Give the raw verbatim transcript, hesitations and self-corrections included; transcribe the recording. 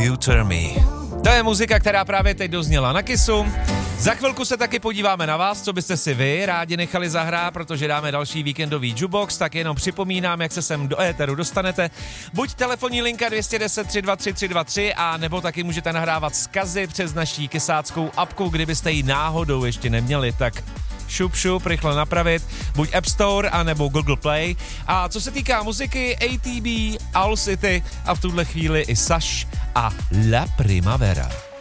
Future Me. To je muzika, která právě teď dozněla na Kissu. Za chvilku se taky podíváme na vás, co byste si vy rádi nechali zahrát, protože dáme další víkendový jukebox, tak jenom připomínám, jak se sem do éteru dostanete. Buď telefonní linka dvě jedna deset tři dva tři tři dva tři, a nebo taky můžete nahrávat vzkazy přes naší kysáckou apku, kdybyste ji náhodou ještě neměli, tak šup šup, rychle napravit, buď App Store, anebo Google Play. A co se týká muziky, A T B, Owl City a v tuhle chvíli i Sash a La Primavera.